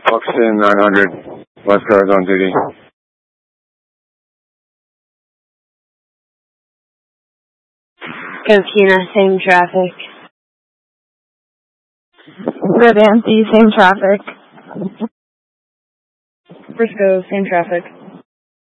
Buxton 900, lifeguards on duty. Coquina, same traffic. Good, Anthony, same traffic. Frisco, same traffic.